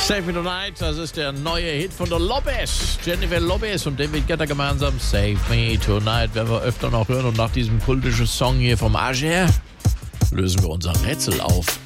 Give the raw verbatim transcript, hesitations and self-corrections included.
Save Me Tonight, das ist der neue Hit von der Lopez. Jennifer Lopez und David Guetta gemeinsam. Save Me Tonight werden wir öfter noch hören. Und nach diesem kultischen Song hier vom Ager lösen wir unser Rätsel auf.